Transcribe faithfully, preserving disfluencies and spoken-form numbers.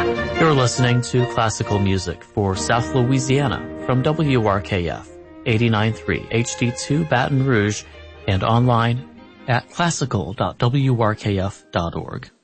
You're listening to classical music for South Louisiana from W R K F eighty-nine point three H D two Baton Rouge and online at classical dot w r k f dot org.